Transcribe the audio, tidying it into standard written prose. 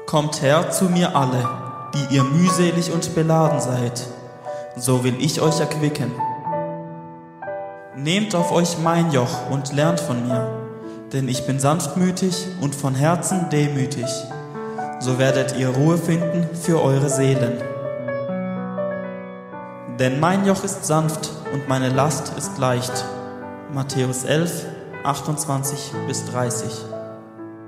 Kommt her zu mir alle, die ihr mühselig und beladen seid, so will ich euch erquicken. Nehmt auf euch mein Joch und lernt von mir, denn ich bin sanftmütig und von Herzen demütig, so werdet ihr Ruhe finden für eure Seelen. Denn mein Joch ist sanft und meine Last ist leicht. Matthäus 11, 28-30.